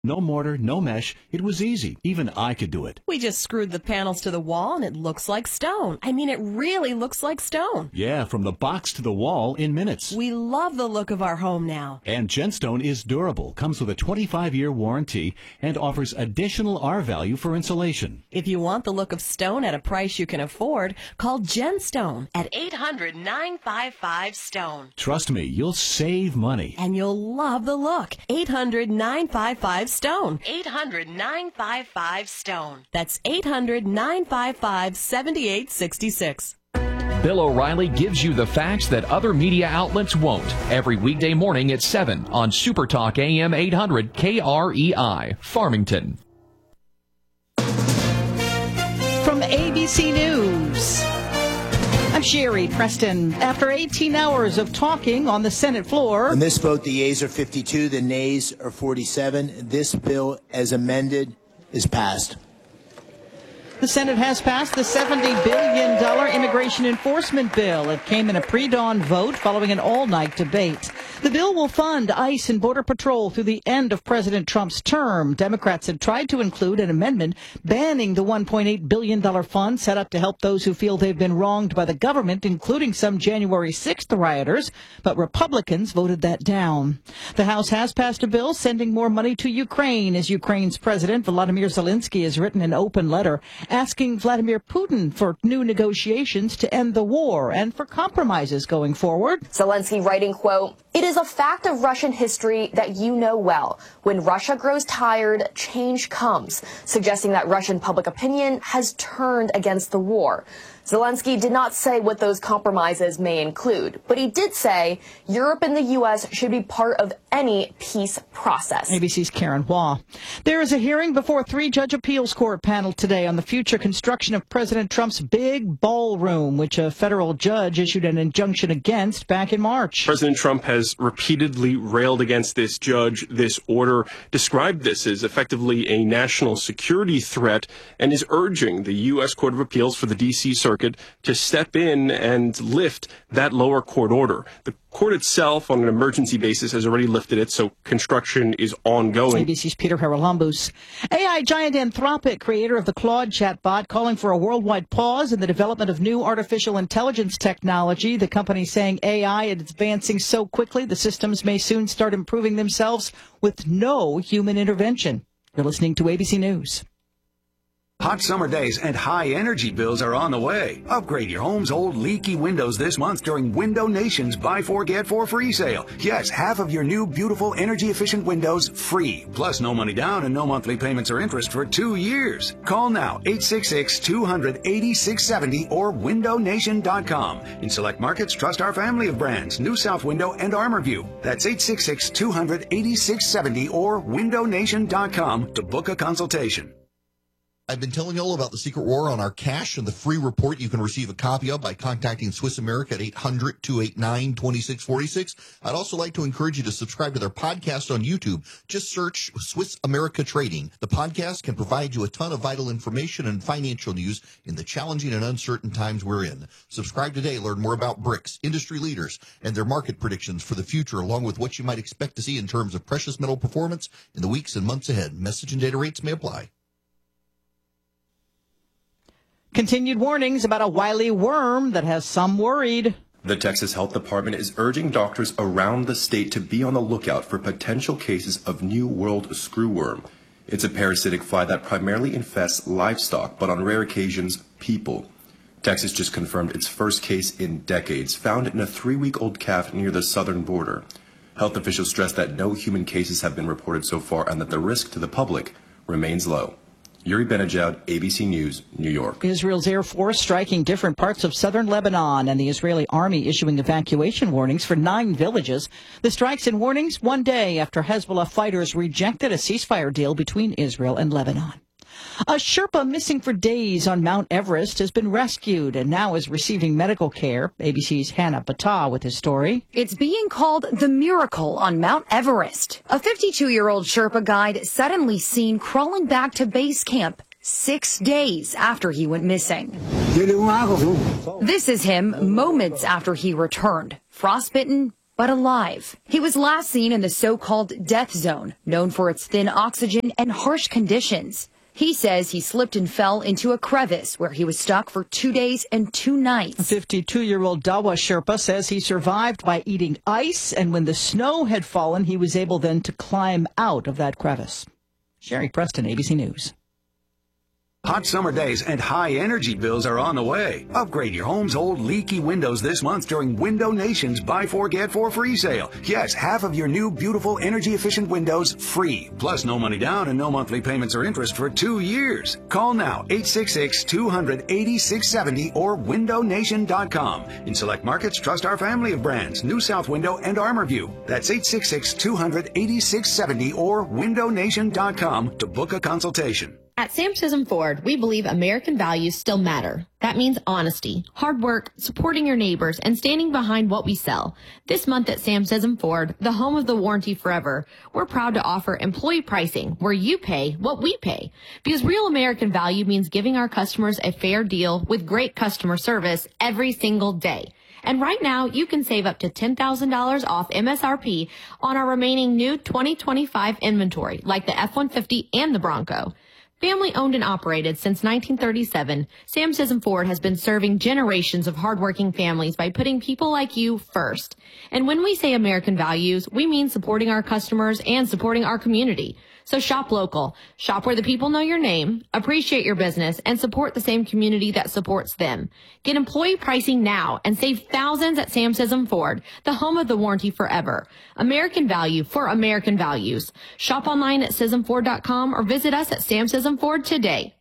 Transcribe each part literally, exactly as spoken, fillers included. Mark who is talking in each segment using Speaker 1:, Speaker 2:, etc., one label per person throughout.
Speaker 1: No mortar, no mesh. It was easy. Even I could do it.
Speaker 2: We just screwed the panels to the wall and it looks like stone. I mean, it really looks like stone.
Speaker 1: Yeah, from the box to the wall in minutes.
Speaker 2: We love the look of our home now.
Speaker 1: And Genstone is durable, comes with a twenty-five year warranty, and offers additional R value for insulation.
Speaker 2: If you want the look of stone at a price you can afford, call Genstone at eight hundred, nine five five, STONE.
Speaker 1: Trust me, you'll save money.
Speaker 2: And you'll love the look. eight hundred, nine five five, STONE. eight hundred, nine five five, STONE. That's eight hundred, nine five five, seven eight six six.
Speaker 3: Bill O'Reilly gives you the facts that other media outlets won't. Every weekday morning at seven on Super Talk A M eight hundred K R E I, Farmington.
Speaker 4: From A B C News, I'm Sherry Preston. After eighteen hours of talking on the Senate floor.
Speaker 5: On this vote, the yeas are fifty-two, the nays are forty-seven. This bill, as amended, is passed.
Speaker 4: The Senate has passed the seventy billion dollars immigration enforcement bill. It came in a pre-dawn vote following an all-night debate. The bill will fund ICE and Border Patrol through the end of President Trump's term. Democrats had tried to include an amendment banning the one point eight billion dollars fund set up to help those who feel they've been wronged by the government, including some January sixth rioters, but Republicans voted that down. The House has passed a bill sending more money to Ukraine, as Ukraine's President Volodymyr Zelensky has written an open letter asking Vladimir Putin for new negotiations to end the war and for compromises going forward.
Speaker 6: Zelensky writing, quote, "It is a fact of Russian history that you know well. When Russia grows tired, change comes," suggesting that Russian public opinion has turned against the war. Zelensky did not say what those compromises may include, but he did say Europe and the U S should be part of any peace process.
Speaker 4: A B C's Karen Waugh. There is a hearing before a three-judge appeals court panel today on the future construction of President Trump's big ballroom, which a federal judge issued an injunction against back in March.
Speaker 7: President Trump has repeatedly railed against this judge, this order, described this as effectively a national security threat, and is urging the U S Court of Appeals for the D C Circuit to step in and lift that lower court order. The court itself, on an emergency basis, has already lifted it, so construction is ongoing.
Speaker 4: A B C's Peter Haralambous. A I giant Anthropic, creator of the Claude chatbot, calling for a worldwide pause in the development of new artificial intelligence technology. The company saying A I is advancing so quickly the systems may soon start improving themselves with no human intervention. You're listening to A B C News.
Speaker 8: Hot summer days and high energy bills are on the way. Upgrade your home's old leaky windows this month during Window Nation's Buy Four Get Four free sale. Yes, half of your new beautiful energy efficient windows free. Plus no money down and no monthly payments or interest for two years. Call now, eight six six, two hundred, eighty-six seventy or window nation dot com. In select markets, trust our family of brands, New South Window and ArmorView. That's eight six six, two hundred, eighty-six seventy or window nation dot com to book a consultation.
Speaker 9: I've been telling you all about the secret war on our cash and the free report you can receive a copy of by contacting Swiss America at eight hundred, two eight nine, two six four six. I'd also like to encourage you to subscribe to their podcast on YouTube. Just search Swiss America Trading. The podcast can provide you a ton of vital information and financial news in the challenging and uncertain times we're in. Subscribe today. Learn more about BRICS, industry leaders, and their market predictions for the future, along with what you might expect to see in terms of precious metal performance in the weeks and months ahead. Message and data rates may apply.
Speaker 4: Continued warnings about a wily worm that has some worried.
Speaker 10: The Texas Health Department is urging doctors around the state to be on the lookout for potential cases of New World screwworm. It's a parasitic fly that primarily infests livestock, but on rare occasions, people. Texas just confirmed its first case in decades, found in a three-week-old calf near the southern border. Health officials stress that no human cases have been reported so far and that the risk to the public remains low. Yuri Benejoud, A B C News, New York.
Speaker 4: Israel's Air Force striking different parts of southern Lebanon and the Israeli army issuing evacuation warnings for nine villages. The strikes and warnings one day after Hezbollah fighters rejected a ceasefire deal between Israel and Lebanon. A Sherpa missing for days on Mount Everest has been rescued and now is receiving medical care. A B C's Hannah Bata with his story.
Speaker 11: It's being called the miracle on Mount Everest. A fifty-two-year-old Sherpa guide suddenly seen crawling back to base camp six days after he went missing. This is him moments after he returned, frostbitten but alive. He was last seen in the so-called death zone, known for its thin oxygen and harsh conditions. He says he slipped and fell into a crevice where he was stuck for two days and two nights.
Speaker 4: fifty-two-year-old Dawa Sherpa says he survived by eating ice, and when the snow had fallen, he was able then to climb out of that crevice. Sherry Preston, A B C News.
Speaker 8: Hot summer days and high energy bills are on the way. Upgrade your home's old leaky windows this month during Window Nation's Buy Four Get Four free sale. Yes, half of your new beautiful energy efficient windows free. Plus no money down and no monthly payments or interest for two years. Call now eight six six, two hundred, eighty-six seventy or window nation dot com. In select markets, trust our family of brands, New South Window and ArmorView. That's eight six six, two hundred, eighty-six seventy or window nation dot com to book a consultation.
Speaker 12: At Sam Sism Ford, we believe American values still matter. That means honesty, hard work, supporting your neighbors, and standing behind what we sell. This month at Sam Sism Ford, the home of the warranty forever, we're proud to offer employee pricing where you pay what we pay. Because real American value means giving our customers a fair deal with great customer service every single day. And right now, you can save up to ten thousand dollars off M S R P on our remaining new twenty twenty-five inventory, like the F one fifty and the Bronco. Family owned and operated since nineteen thirty-seven, Sam Sism Ford has been serving generations of hardworking families by putting people like you first. And when we say American values, we mean supporting our customers and supporting our community. So shop local, shop where the people know your name, appreciate your business, and support the same community that supports them. Get employee pricing now and save thousands at Sam Sism Ford, the home of the warranty forever. American value for American values. Shop online at sism ford dot com or visit us at Sam Sism Ford today.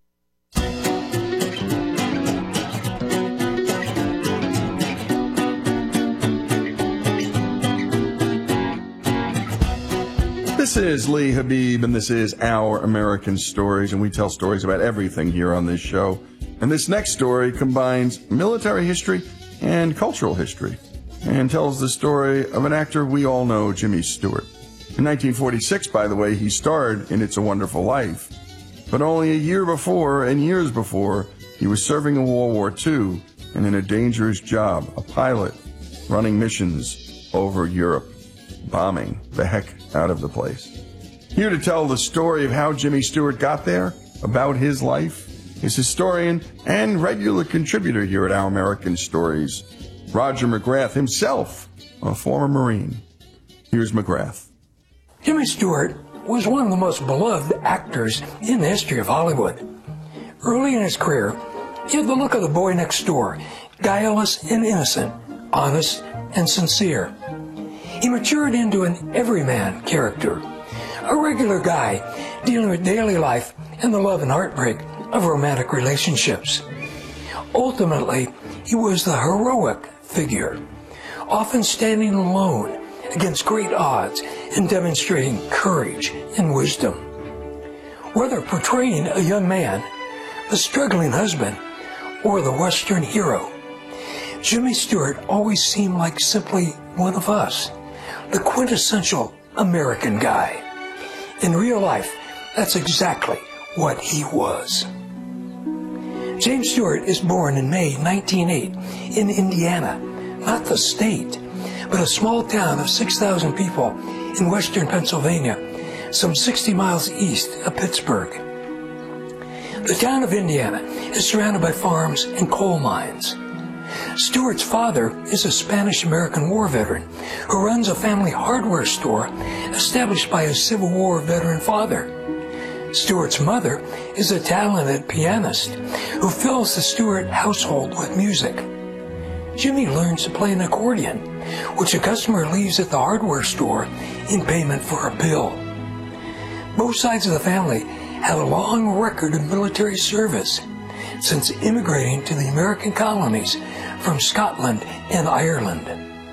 Speaker 13: This is Lee Habib, and this is Our American Stories, and we tell stories about everything here on this show. And this next story combines military history and cultural history, and tells the story of an actor we all know, Jimmy Stewart. In nineteen forty-six, by the way, he starred in It's a Wonderful Life. But only a year before, and years before, he was serving in World War Two and in a dangerous job, a pilot, running missions over Europe, bombing the heck out of the place. Here to tell the story of how Jimmy Stewart got there, about his life, is historian and regular contributor here at Our American Stories, Roger McGrath, himself a former Marine. Here's McGrath.
Speaker 14: Jimmy Stewart was one of the most beloved actors in the history of Hollywood. Early in his career, he had the look of the boy next door, guileless and innocent, honest and sincere. He matured into an everyman character, a regular guy dealing with daily life and the love and heartbreak of romantic relationships. Ultimately, he was the heroic figure, often standing alone against great odds and demonstrating courage and wisdom. Whether portraying a young man, the struggling husband, or the Western hero, Jimmy Stewart always seemed like simply one of us, the quintessential American guy. In real life, that's exactly what he was. James Stewart is born in May nineteen oh eight in Indiana, not the state, but a small town of six thousand people in western Pennsylvania, some sixty miles east of Pittsburgh. The town of Indiana is surrounded by farms and coal mines. Stewart's father is a Spanish-American war veteran who runs a family hardware store established by his Civil War veteran father. Stewart's mother is a talented pianist who fills the Stewart household with music. Jimmy learns to play an accordion, which a customer leaves at the hardware store in payment for a bill. Both sides of the family have a long record of military service since immigrating to the American colonies from Scotland and Ireland.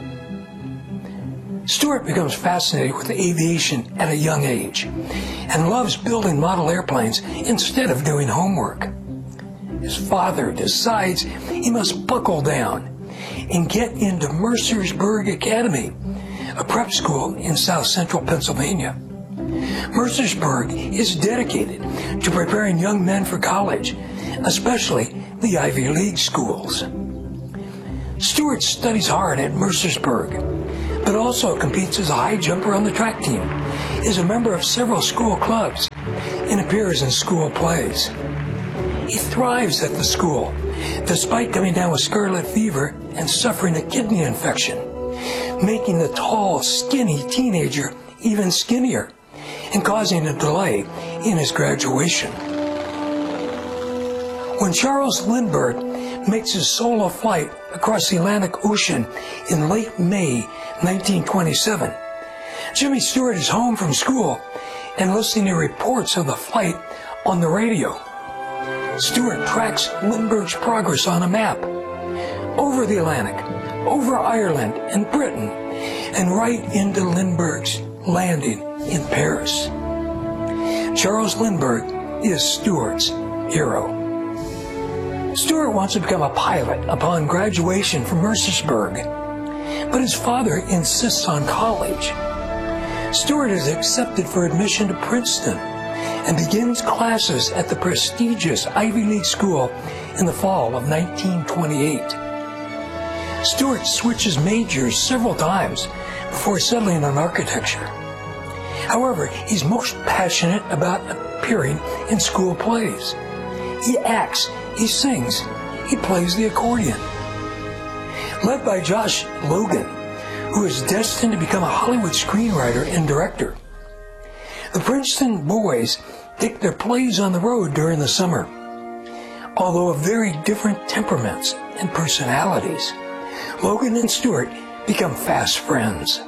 Speaker 14: Stewart becomes fascinated with aviation at a young age and loves building model airplanes instead of doing homework. His father decides he must buckle down and get into Mercersburg Academy, a prep school in south central Pennsylvania. Mercersburg is dedicated to preparing young men for college, especially the Ivy League schools. Stewart studies hard at Mercersburg, but also competes as a high jumper on the track team, is a member of several school clubs, and appears in school plays. He thrives at the school, despite coming down with scarlet fever and suffering a kidney infection, making the tall, skinny teenager even skinnier and causing a delay in his graduation. When Charles Lindbergh makes his solo flight across the Atlantic Ocean in late May nineteen twenty-seven, Jimmy Stewart is home from school and listening to reports of the flight on the radio. Stewart tracks Lindbergh's progress on a map, over the Atlantic, over Ireland and Britain, and right into Lindbergh's landing in Paris. Charles Lindbergh is Stewart's hero. Stewart wants to become a pilot upon graduation from Mercersburg, but his father insists on college. Stewart is accepted for admission to Princeton and begins classes at the prestigious Ivy League school in the fall of nineteen twenty-eight. Stewart switches majors several times before settling on architecture. However, he's most passionate about appearing in school plays. He acts, he sings, he plays the accordion. Led by Josh Logan, who is destined to become a Hollywood screenwriter and director. The Princeton boys take their plays on the road during the summer. Although of very different temperaments and personalities, Logan and Stewart become fast friends.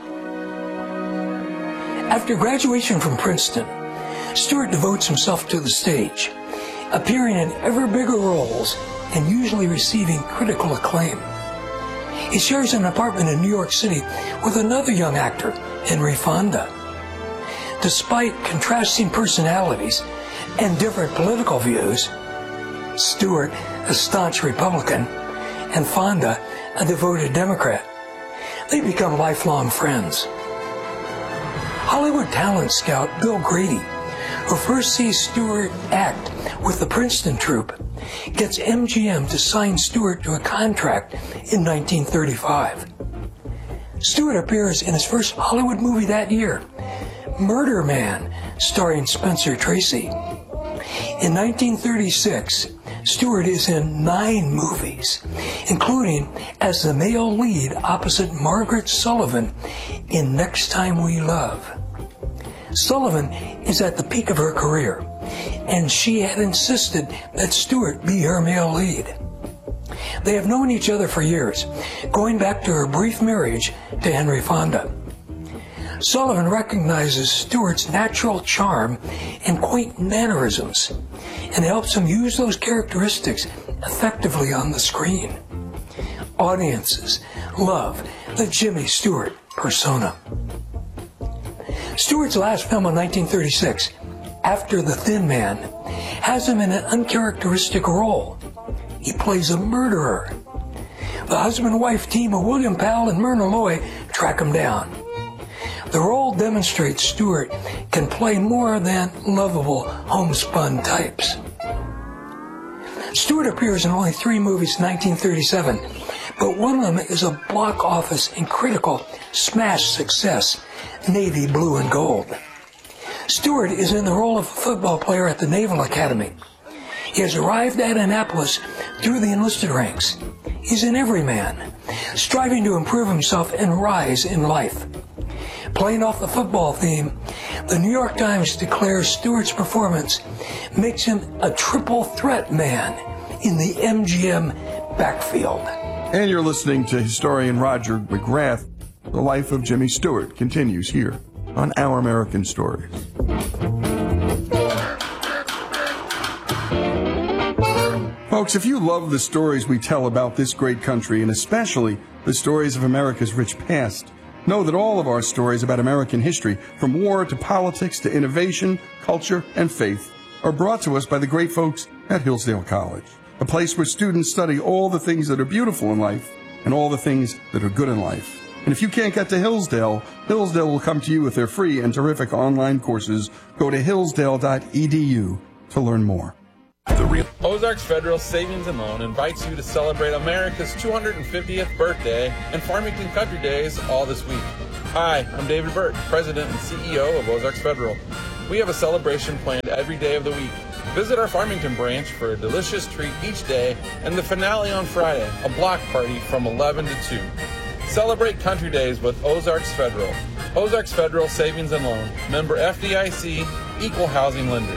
Speaker 14: After graduation from Princeton, Stewart devotes himself to the stage, appearing in ever bigger roles and usually receiving critical acclaim. He shares an apartment in New York City with another young actor, Henry Fonda. Despite contrasting personalities and different political views, Stewart, a staunch Republican, and Fonda, a devoted Democrat, they become lifelong friends. Hollywood talent scout Bill Grady, who first sees Stewart act with the Princeton troupe, gets M G M to sign Stewart to a contract in nineteen thirty-five. Stewart appears in his first Hollywood movie that year, Murder Man, starring Spencer Tracy. In nineteen thirty-six, Stewart is in nine movies, including as the male lead opposite Margaret Sullivan in Next Time We Love. Sullivan is at the peak of her career, and she had insisted that Stewart be her male lead. They have known each other for years, going back to her brief marriage to Henry Fonda. Sullivan recognizes Stewart's natural charm and quaint mannerisms, and helps him use those characteristics effectively on the screen. Audiences love the Jimmy Stewart persona. Stewart's last film in nineteen thirty-six, After the Thin Man, has him in an uncharacteristic role. He plays a murderer. The husband-wife team of William Powell and Myrna Loy track him down. The role demonstrates Stewart can play more than lovable homespun types. Stewart appears in only three movies in nineteen thirty-seven, but one of them is a block office and critical smash success, Navy Blue and Gold. Stewart is in the role of a football player at the Naval Academy. He has arrived at Annapolis through the enlisted ranks. He's an everyman, striving to improve himself and rise in life. Playing off the football theme, the New York Times declares Stewart's performance makes him a triple threat man in the M G M backfield.
Speaker 13: And you're listening to historian Roger McGrath. The life of Jimmy Stewart continues here on Our American Stories. Folks, if you love the stories we tell about this great country, and especially the stories of America's rich past, know that all of our stories about American history, from war to politics to innovation, culture, and faith, are brought to us by the great folks at Hillsdale College, a place where students study all the things that are beautiful in life and all the things that are good in life. And if you can't get to Hillsdale, Hillsdale will come to you with their free and terrific online courses. Go to hillsdale dot e d u to learn more.
Speaker 15: The real Ozarks Federal Savings and Loan invites you to celebrate America's two hundred fiftieth birthday and Farmington Country Days all this week. Hi, I'm David Burt, President and C E O of Ozarks Federal. We have a celebration planned every day of the week. Visit our Farmington branch for a delicious treat each day and the finale on Friday, a block party from eleven to two. Celebrate Country Days with Ozarks Federal. Ozarks Federal Savings and Loan. Member F D I C, Equal Housing Lender.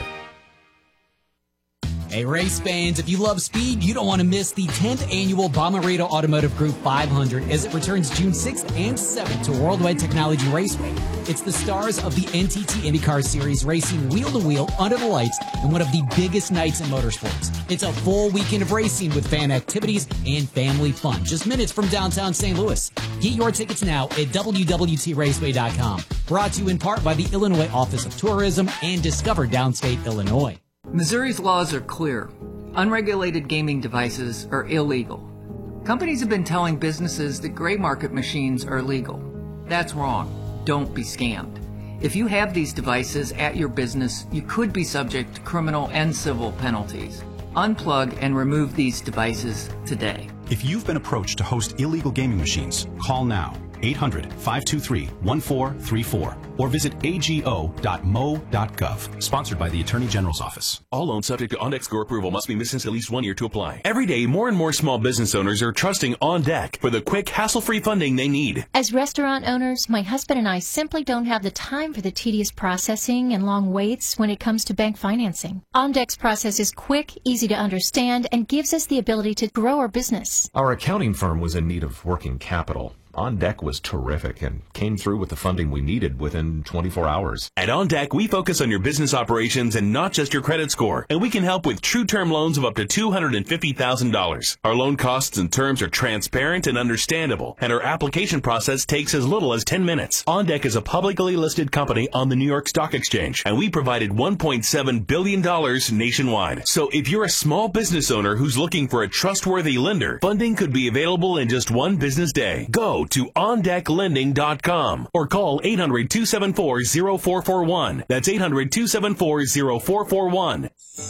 Speaker 16: Hey, race fans, if you love speed, you don't want to miss the tenth annual Bomarito Automotive Group five hundred as it returns June sixth and seventh to Worldwide Technology Raceway. It's the stars of the N T T IndyCar Series racing wheel-to-wheel under the lights in one of the biggest nights in motorsports. It's a full weekend of racing with fan activities and family fun, just minutes from downtown Saint Louis. Get your tickets now at w w t raceway dot com. Brought to you in part by the Illinois Office of Tourism and Discover Downstate Illinois.
Speaker 17: Missouri's laws are clear. Unregulated gaming devices are illegal. Companies have been telling businesses that gray market machines are legal. That's wrong. Don't be scammed. If you have these devices at your business, you could be subject to criminal and civil penalties. Unplug and remove these devices today.
Speaker 18: If you've been approached to host illegal gaming machines, call now. eight hundred, five two three, one four three four or visit a g o dot m o dot gov. Sponsored by the Attorney General's Office.
Speaker 19: All loans subject to OnDeck score approval must be missed since at least one year to apply. Every day, more and more small business owners are trusting OnDeck for the quick, hassle-free funding they need.
Speaker 20: As restaurant owners, my husband and I simply don't have the time for the tedious processing and long waits when it comes to bank financing. OnDeck's process is quick, easy to understand, and gives us the ability to grow our business.
Speaker 21: Our accounting firm was in need of working capital. OnDeck was terrific and came through with the funding we needed within twenty-four hours.
Speaker 19: At OnDeck, we focus on your business operations and not just your credit score, and we can help with true term loans of up to two hundred fifty thousand dollars. Our loan costs and terms are transparent and understandable, and our application process takes as little as ten minutes. OnDeck is a publicly listed company on the New York Stock Exchange, and we provided one point seven billion dollars nationwide. So if you're a small business owner who's looking for a trustworthy lender, funding could be available in just one business day. Go to on deck lending dot com or call eight hundred, two seven four, zero four four one. That's eight hundred, two seven four, zero four four one.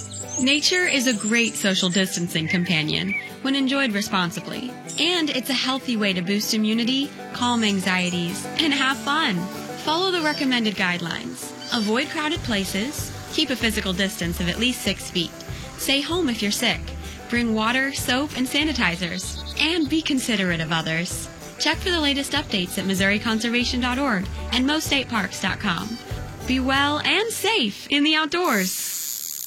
Speaker 22: Nature is a great social distancing companion when enjoyed responsibly. And it's a healthy way to boost immunity, calm anxieties, and have fun. Follow the recommended guidelines. Avoid crowded places. Keep a physical distance of at least six feet. Stay home if you're sick. Bring water, soap, and sanitizers. And be considerate of others. Check for the latest updates at missouri conservation dot org and mo state parks dot com. Be well and safe in the outdoors.